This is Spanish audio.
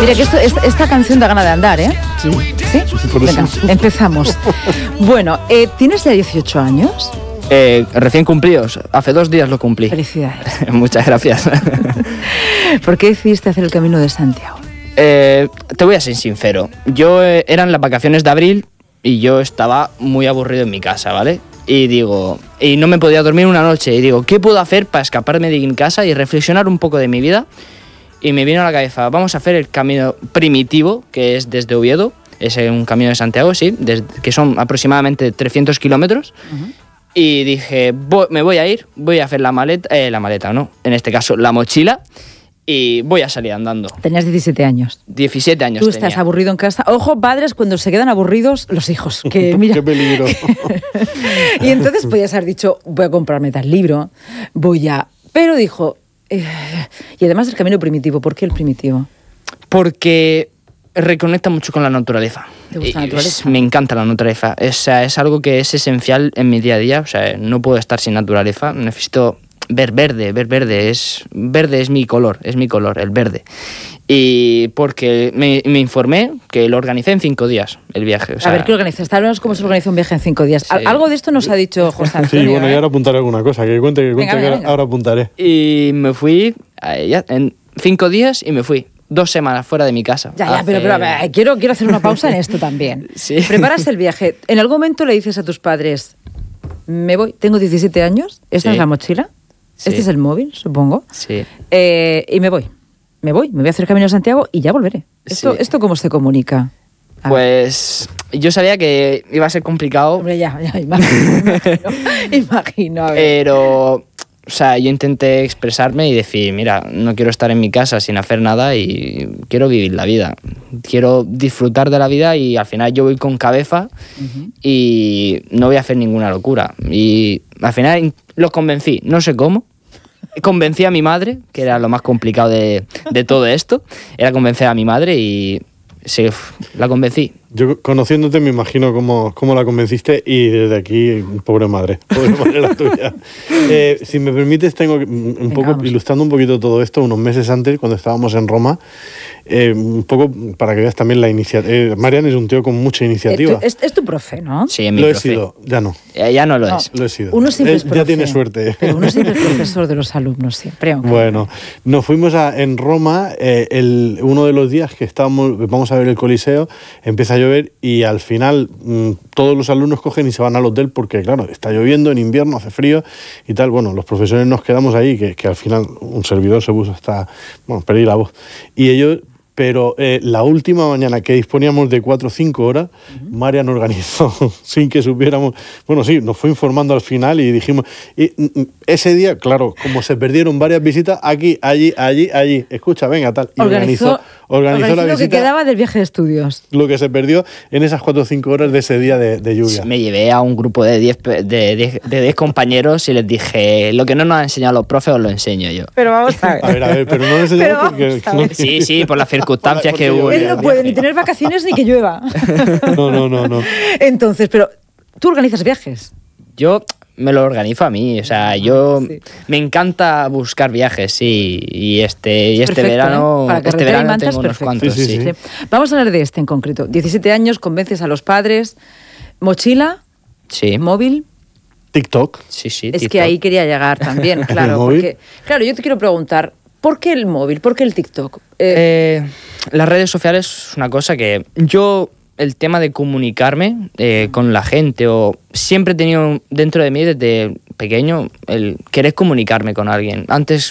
Mira que esta canción da gana de andar, ¿eh? Sí. ¿Sí? Por Venga, eso. empezamos. Bueno, ¿tienes ya 18 años? Recién cumplidos. Hace 2 días lo cumplí. Felicidades. Muchas gracias. ¿Por qué decidiste hacer el Camino de Santiago? Te voy a ser sincero. Yo eran las vacaciones de abril y yo estaba muy aburrido en mi casa, ¿vale? Y no me podía dormir una noche. Y digo, ¿qué puedo hacer para escaparme de mi casa y reflexionar un poco de mi vida? Y me vino a la cabeza, vamos a hacer el camino primitivo, que es desde Oviedo. Es un camino de Santiago, sí, que son aproximadamente 300 kilómetros. Uh-huh. Y dije, me voy a ir, voy a hacer la maleta, no, en este caso la mochila, y voy a salir andando. Tenías 17 años. 17 años Tú tenía. estás aburrido en casa. Ojo, padres, cuando se quedan aburridos, los hijos. Que, mira. ¡Qué peligro! Y entonces podías haber dicho, voy a comprarme tal libro, Pero dijo, y además el camino primitivo, ¿por qué el primitivo? Porque reconecta mucho con la naturaleza. ¿Te gusta la naturaleza? Me encanta la naturaleza. Es algo que es esencial en mi día a día. O sea, no puedo estar sin naturaleza. Necesito ver verde. Verde es mi color, el verde. Y porque me informé que lo organicé en 5 días, el viaje. O sea, a ver, ¿qué organizaste? Háblanos cómo se organiza un viaje en 5 días. Sí. Algo de esto nos ha dicho José Antonio. Sí, bueno, y ahora apuntaré alguna cosa. Que cuente Venga. ahora apuntaré. Y me fui en 5 días y me fui 2 semanas fuera de mi casa. Ya, pero a ver, quiero hacer una pausa en esto también. Sí. Preparas el viaje. ¿En algún momento le dices a tus padres, me voy, tengo 17 años, esta Sí. es la mochila, Sí. este es el móvil, supongo, Sí. y me voy a hacer el Camino de Santiago y ya volveré? ¿Esto cómo se comunica? A ver. Pues yo sabía que iba a ser complicado. Hombre, ya, imagino. A ver. Pero, o sea, yo intenté expresarme y decir, mira, no quiero estar en mi casa sin hacer nada y quiero vivir la vida. Quiero disfrutar de la vida y al final yo voy con cabeza y no voy a hacer ninguna locura. Y al final los convencí, no sé cómo. Convencí a mi madre, que era lo más complicado de todo esto. Era convencer a mi madre y sí, la convencí. Yo, conociéndote, me imagino cómo la convenciste y desde aquí, pobre madre la tuya. Si me permites, tengo ilustrando un poquito todo esto, unos meses antes, cuando estábamos en Roma, un poco para que veas también la iniciativa. Marian es un tío con mucha iniciativa. Es tu profe, ¿no? Sí, mi Lo he profe. sido, ya no. Ya no lo es. Lo he sido. Uno siempre es profe. Ya tiene suerte. Pero uno siempre es profesor de los alumnos, siempre. Bueno, nos fuimos en Roma, uno de los días que vamos a ver el Coliseo, empieza a llover y al final todos los alumnos cogen y se van al hotel porque, claro, está lloviendo en invierno, hace frío y tal. Bueno, los profesores nos quedamos ahí, que al final un servidor se puso hasta, perdí la voz. Y ellos... Pero la última mañana que disponíamos de 4 o 5 horas, Marian organizó sin que supiéramos. Bueno, sí, nos fue informando al final y dijimos. Y ese día, claro, como se perdieron varias visitas, aquí, allí. Escucha, venga, tal. Y organizó la visita. Lo que quedaba del viaje de estudios. Lo que se perdió en esas 4 o 5 horas de ese día de lluvia. Me llevé a un grupo de 10 compañeros y les dije, lo que no nos han enseñado los profes os lo enseño yo. Pero vamos a ver. A ver, pero no lo enseñamos porque... Sí, por las circunstancias que hubo. Él no puede ni tener vacaciones ni que llueva. No. Entonces, pero tú organizas viajes. Yo me lo organizo a mí, o sea, me encanta buscar viajes, sí, y este Perfecto, verano, Para este verano mantas, tengo unos perfecto. cuantos, Sí. Vamos a hablar de este en concreto. 17 años, convences a los padres, mochila, Sí, móvil. TikTok. sí, Es TikTok. que ahí quería llegar también, claro. ¿El móvil? Porque, claro, yo te quiero preguntar, ¿por qué el móvil? ¿Por qué el TikTok? Las redes sociales es una cosa que el tema de comunicarme con la gente, o siempre he tenido dentro de mí desde pequeño el querer comunicarme con alguien. Antes